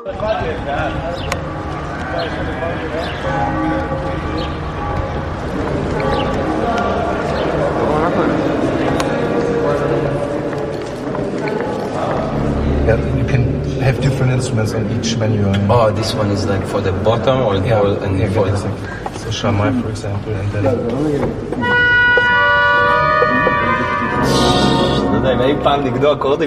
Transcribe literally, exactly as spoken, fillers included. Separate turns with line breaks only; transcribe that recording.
Yeah, you can have different instruments on each menu.
Oh, this one is like for the bottom or
yeah,
for, and
yeah,
for the...
So Shamai, for example, and then...
לא יודע, אם אי פעם נגדו אקורדים